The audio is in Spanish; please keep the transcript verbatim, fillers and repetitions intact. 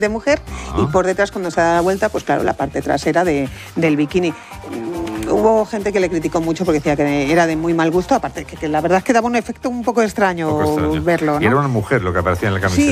de mujer ah. y por detrás cuando se da la vuelta, pues claro, la parte trasera de, del bikini. Hubo gente que le criticó mucho porque decía que era de muy mal gusto, aparte que, que la verdad es que daba un efecto un poco extraño, poco extraño. verlo, ¿no? Y era una mujer lo que aparecía en la camiseta. Sí,